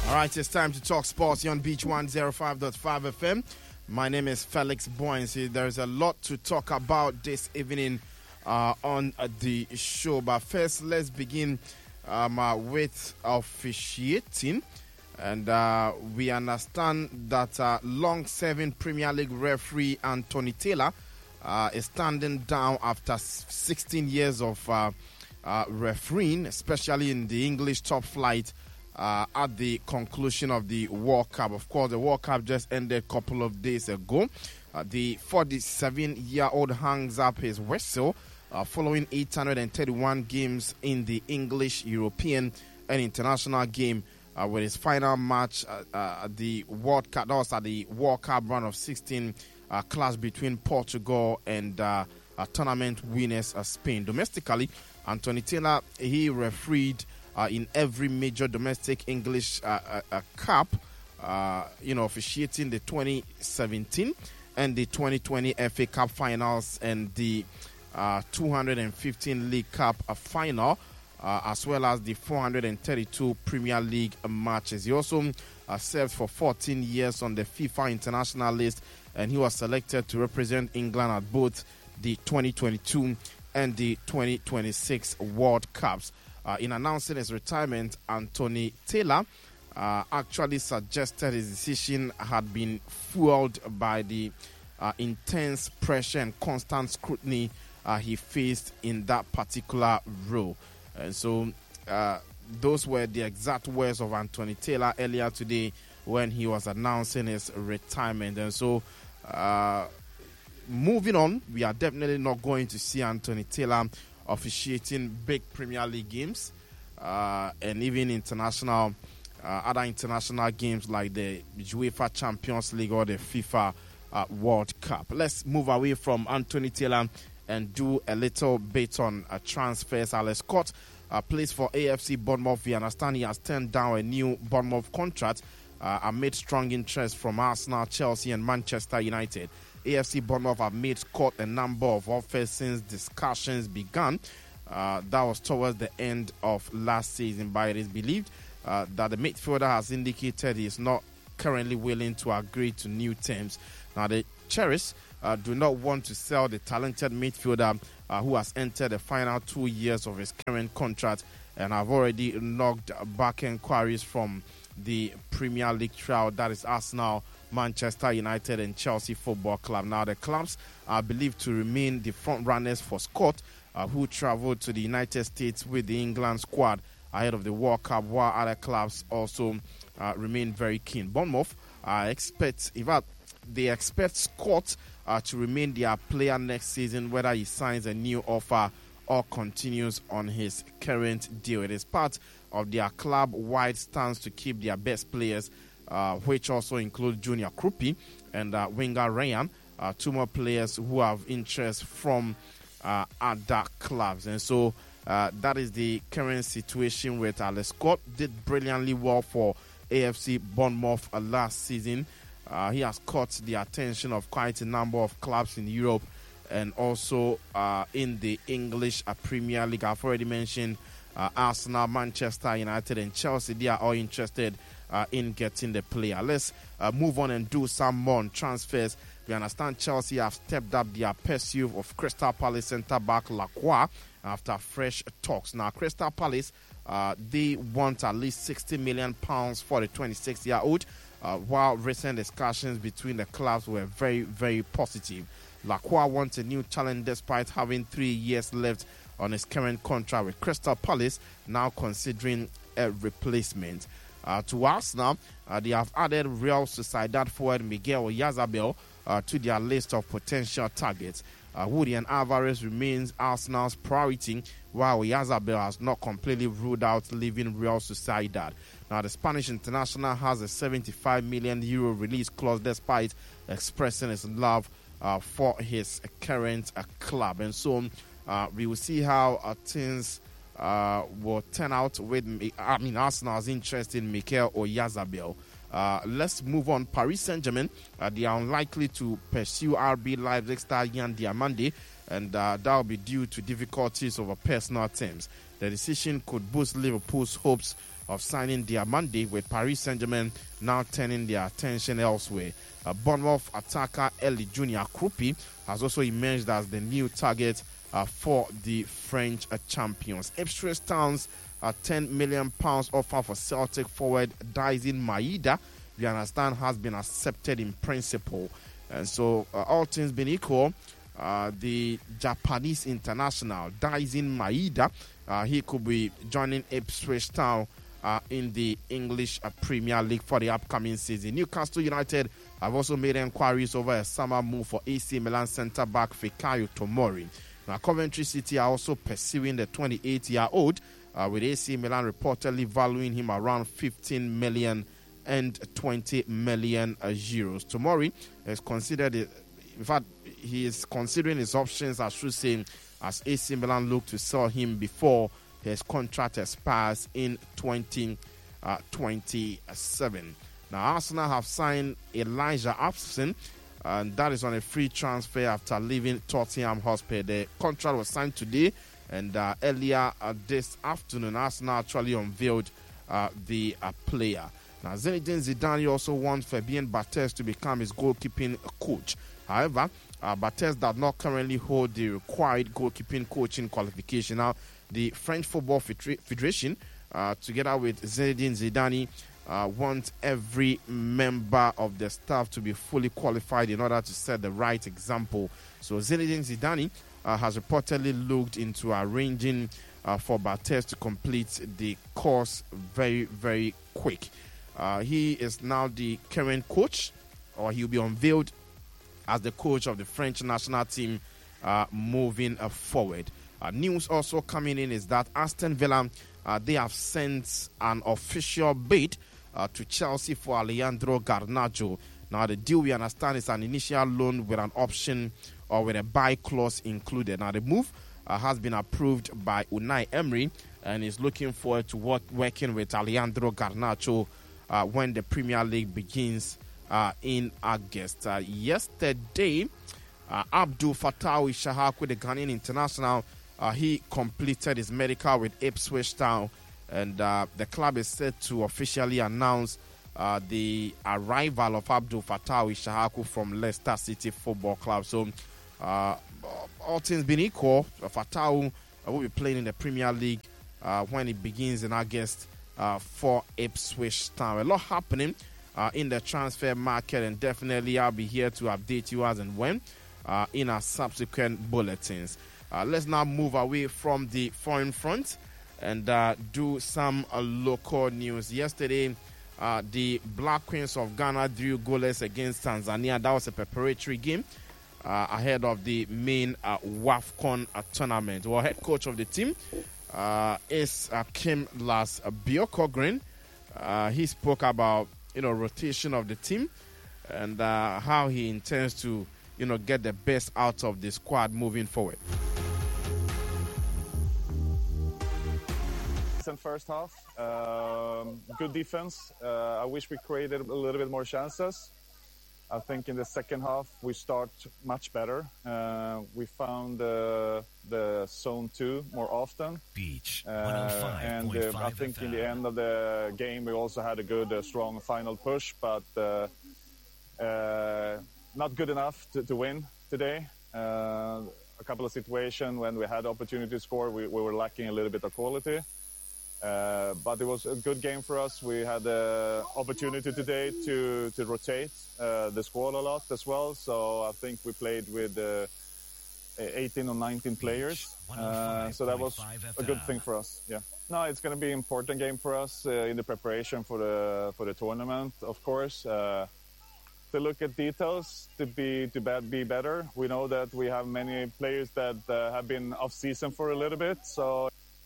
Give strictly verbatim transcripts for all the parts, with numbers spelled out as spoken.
All right, it's time to talk sports here on Beach one oh five point five F M. My name is Felix Boyensy. There's a lot to talk about this evening uh, on uh, the show. But first, let's begin um, uh, with officiating. And uh, we understand that uh, long-serving Premier League referee Anthony Taylor uh, is standing down after sixteen years of uh, uh, refereeing, especially in the English top flight. Uh, at the conclusion of the World Cup. Of course, the World Cup just ended a couple of days ago. Uh, the forty-seven-year-old hangs up his whistle uh, following eight hundred thirty-one games in the English, European, and international game uh, with his final match uh, uh, at the World Cup. That was at the World Cup round of sixteen uh, clash between Portugal and uh, uh, tournament winners uh, Spain. Domestically, Anthony Taylor, he refereed Uh, in every major domestic English uh, uh, uh, cup, uh, you know, officiating the twenty seventeen and the twenty twenty F A Cup finals and the uh, two hundred fifteen League Cup uh, final, uh, as well as the four hundred thirty-two Premier League uh, matches. He also uh, served for fourteen years on the FIFA international list, and he was selected to represent England at both the twenty twenty-two and the twenty twenty-six World Cups. Uh, in announcing his retirement, Anthony Taylor uh, actually suggested his decision had been fueled by the uh, intense pressure and constant scrutiny uh, he faced in that particular role. And so uh, those were the exact words of Anthony Taylor earlier today when he was announcing his retirement. And so uh, moving on, we are definitely not going to see Anthony Taylor officiating big Premier League games uh, and even international, uh, other international games like the UEFA Champions League or the FIFA uh, World Cup. Let's move away from Anthony Taylor and do a little bit on uh, transfers. Alex Scott uh, plays for A F C Bournemouth. We understand he has turned down a new Bournemouth contract uh, amid strong interest from Arsenal, Chelsea and Manchester United. A F C Bournemouth have made Scott a number of offers since discussions began. Uh, that was towards the end of last season, but it is believed uh, that the midfielder has indicated he is not currently willing to agree to new terms. Now, the Cherries uh, do not want to sell the talented midfielder uh, who has entered the final two years of his current contract and have already knocked back inquiries from the Premier League trial, that is Arsenal, Manchester United and Chelsea Football Club. Now, the clubs are believed to remain the front runners for Scott, uh, who traveled to the United States with the England squad ahead of the World Cup, while other clubs also uh, remain very keen. Bournemouth uh, expect, in fact, they expect Scott uh, to remain their player next season, whether he signs a new offer or continues on his current deal. It is part of their club-wide stance to keep their best players, Uh, which also include Junior Krupi and uh, Winger Ryan, uh, two more players who have interest from uh, other clubs. And so uh, that is the current situation with Alex Scott. Did brilliantly well for A F C Bournemouth uh, last season. Uh, he has caught the attention of quite a number of clubs in Europe and also uh, in the English uh, Premier League. I've already mentioned uh, Arsenal, Manchester United and Chelsea. They are all interested Uh, in getting the player. Let's uh, move on and do some more on transfers. We understand Chelsea have stepped up their pursuit of Crystal Palace centre-back Lacroix after fresh talks. Now, Crystal Palace, uh, they want at least sixty million pounds for the twenty-six-year-old, uh, while recent discussions between the clubs were very, very positive. Lacroix wants a new challenge despite having three years left on his current contract with Crystal Palace, now considering a replacement. Uh, to Arsenal, uh, they have added Real Sociedad forward Miguel Oyarzabal uh, to their list of potential targets. Uh, Julian Alvarez remains Arsenal's priority, while Oyarzabal has not completely ruled out leaving Real Sociedad. Now, the Spanish international has a seventy-five million euro release clause despite expressing his love uh, for his current uh, club. And so uh, we will see how uh, things Uh, will turn out with, I mean, Arsenal's interest in Mikel Oyarzabal. Uh, let's move on. Paris Saint-Germain, uh, they are unlikely to pursue R B Leipzig star Yan Diamande, and uh, that will be due to difficulties over personal terms. The decision could boost Liverpool's hopes of signing Diamande, with Paris Saint-Germain now turning their attention elsewhere. Uh, Bournemouth attacker Eli Junior Krupi has also emerged as the new target uh, for the French uh, champions. Ipswich Town's uh, ten million pounds offer for Celtic forward Daisen Maeda, we understand, has been accepted in principle. And so, uh, all things being equal, uh, the Japanese international Daisen Maeda, uh, he could be joining Ipswich Town uh, in the English uh, Premier League for the upcoming season. Newcastle United have also made inquiries over a summer move for A C Milan centre-back Fikayo Tomori. Now, Coventry City are also pursuing the twenty-eight-year-old, uh, with A C Milan reportedly valuing him around fifteen million and twenty million uh, euros. Tomori is considered, in fact, he is considering his options, I should say, as A C Milan look to sell him before his contract expires in twenty twenty-seven. Now, Arsenal have signed Elijah Upson, and that is on a free transfer after leaving Tottenham Hotspur. The contract was signed today, and uh, earlier uh, this afternoon, Arsenal actually unveiled uh, the uh, player. Now, Zinedine Zidane also wants Fabien Barthez to become his goalkeeping coach. However, uh, Barthez does not currently hold the required goalkeeping coaching qualification. Now, the French Football Federation, uh, together with Zinedine Zidane, uh, want every member of the staff to be fully qualified in order to set the right example. So, Zinedine Zidane uh, has reportedly looked into arranging uh, for Barthez to complete the course very, very quick. Uh, he is now the current coach, or he'll be unveiled as the coach of the French national team uh, moving uh, forward. Uh, news also coming in is that Aston Villa, uh, they have sent an official bid uh, to Chelsea for Alejandro Garnacho. Now, the deal, we understand, is an initial loan with an option or with a buy clause included. Now, the move uh, has been approved by Unai Emery and is looking forward to work, working with Alejandro Garnacho Uh, when the Premier League begins uh, in August. Uh, yesterday, uh, Abdul Fattah Ishahaku, the Ghanaian international, uh, he completed his medical with Ipswich Town, and uh, the club is set to officially announce uh, the arrival of Abdul Fattah Ishahaku from Leicester City Football Club. So, uh, all things being equal, Fattah will be playing in the Premier League uh, when it begins in August. Uh, for Ipswich Town. A lot happening uh, in the transfer market, and definitely I'll be here to update you as and when uh, in our subsequent bulletins. Uh, let's now move away from the foreign front and uh, do some uh, local news. Yesterday, uh, the Black Queens of Ghana drew goalless against Tanzania. That was a preparatory game uh, ahead of the main uh, WAFCON uh, tournament. Well, head coach of the team Uh, is uh, Kimlas uh, Biokogren. Uh, he spoke about, you know, rotation of the team and uh, how he intends to, you know, get the best out of the squad moving forward. First half, um, good defense. Uh, I wish we created a little bit more chances. I think in the second half we start much better. Uh, we found uh, the zone two more often. Beach uh, and uh, I think F M. In the end of the game we also had a good, uh, strong final push, but uh, uh, not good enough to, to win today. Uh, a couple of situations when we had opportunity to score, we, we were lacking a little bit of quality. Uh, but it was a good game for us. We had the opportunity today to, to rotate uh, the squad a lot as well. So I think we played with uh, eighteen or nineteen players. Uh, so that was a good thing for us. Yeah. No, it's going to be an important game for us uh, in the preparation for the for the tournament. Of course, uh, to look at details to be to be better. We know that we have many players that uh, have been off season for a little bit. So.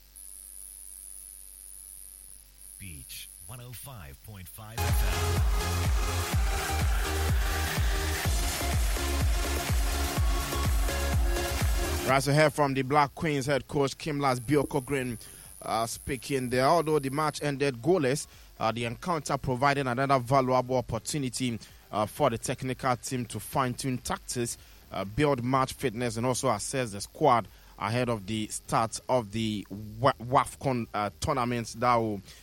Beach one oh five point five F M. Right ahead from the Black Queens head coach Kimlas Biokogren uh, speaking there. Although the match ended goalless, uh, the encounter provided another valuable opportunity uh, for the technical team to fine-tune tactics, uh, build match fitness, and also assess the squad ahead of the start of the WAFCON uh, tournament that will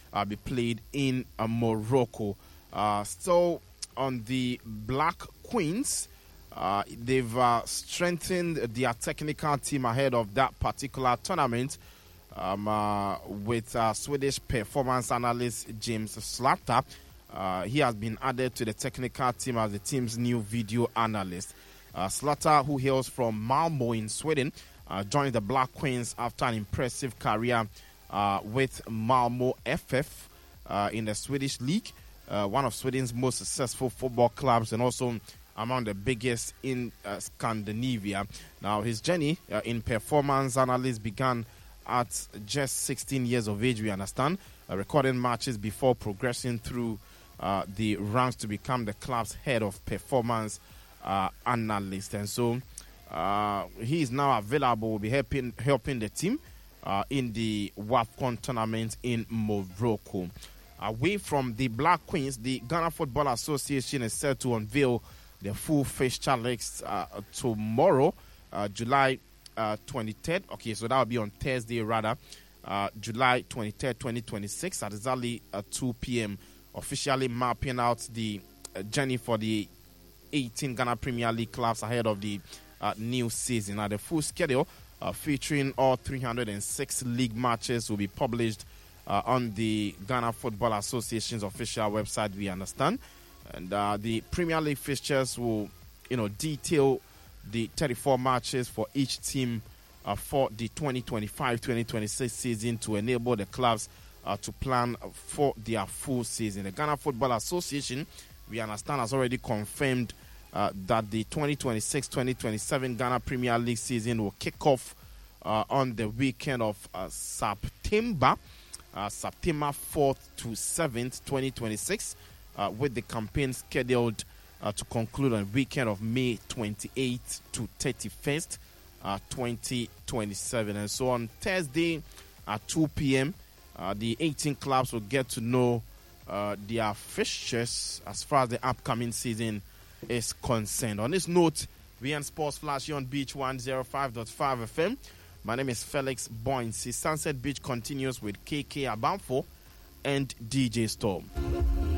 uh, be played in uh, Morocco. Uh, still on the Black Queens, uh, they've uh, strengthened their technical team ahead of that particular tournament um, uh, with uh, Swedish performance analyst James Slatter. Uh, he has been added to the technical team as the team's new video analyst. Uh, Slatter, who hails from Malmo in Sweden, uh, joined the Black Queens after an impressive career uh, with Malmo F F uh, in the Swedish league, uh, one of Sweden's most successful football clubs and also among the biggest in uh, Scandinavia. Now, his journey uh, in performance analysis began at just sixteen years of age, we understand, uh, recording matches before progressing through uh, the ranks to become the club's head of performance uh, analyst. And so uh, he is now available, will be helping, helping the team uh, in the WAFCON tournament in Morocco. Away from the Black Queens, the Ghana Football Association is set to unveil the full fixture list uh, tomorrow, uh, July uh, twenty-third. Okay, so that will be on Thursday, rather, uh, July twenty-third, twenty twenty-six, at exactly uh, two p.m., officially mapping out the uh, journey for the eighteen Ghana Premier League clubs ahead of the uh, new season. Now, the full schedule uh, featuring all three hundred six league matches will be published uh, on the Ghana Football Association's official website, we understand. And uh, the Premier League fixtures will, you know, detail the thirty-four matches for each team uh, for the twenty twenty-five twenty twenty-six season to enable the clubs uh, to plan for their full season. The Ghana Football Association, we understand, has already confirmed uh, that the twenty twenty-six twenty twenty-seven Ghana Premier League season will kick off uh, on the weekend of uh, September, uh, September fourth to seventh, twenty twenty-six. Uh, with the campaign scheduled uh, to conclude on the weekend of May twenty-eighth to thirty-first, uh, twenty twenty-seven. And so on Thursday at two p.m., uh, the eighteen clubs will get to know uh, their fixtures as far as the upcoming season is concerned. On this note, we end Sports Flash here on Beach one oh five point five F M. My name is Felix Boynes. Sunset Beach continues with K K Abamfo and D J Storm.